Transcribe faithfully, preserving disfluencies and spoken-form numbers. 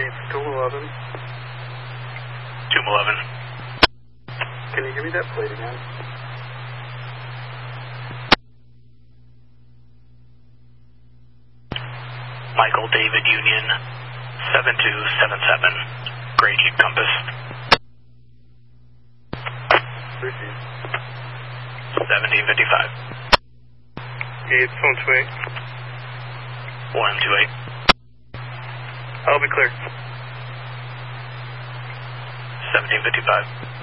Gates two eleven. two eleven. Can you give me that plate again? Michael David Union, seven two seven seven, Gray Jeep Compass. Receive. seventeen fifty-five. Gates one two eight. one two eight. I'll be clear. seventeen fifty-five.